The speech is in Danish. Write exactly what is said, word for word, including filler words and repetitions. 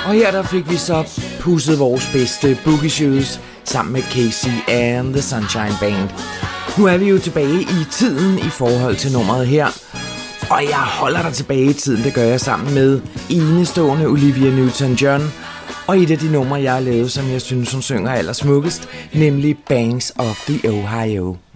Og her der fik vi så pusset vores bedste Boogie Shoes sammen med Casey and the Sunshine Band. Nu er vi jo tilbage i tiden i forhold til nummeret her. Og jeg holder dig tilbage i tiden, det gør jeg sammen med enestående Olivia Newton-John. Og et af de numre, jeg har lavet, som jeg synes, hun synger allersmukkest, nemlig Banks of the Ohio.